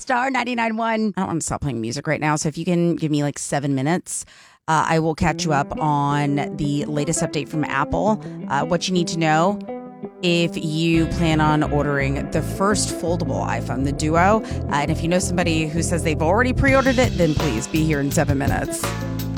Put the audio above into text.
Star 99.1. I don't want to stop playing music right now, so if you can give me like 7 minutes, I will catch you up on the latest update from Apple. What you need to know if you plan on ordering the first foldable iPhone, the Duo. And if you know somebody who says they've already pre-ordered it, then please be here in 7 minutes.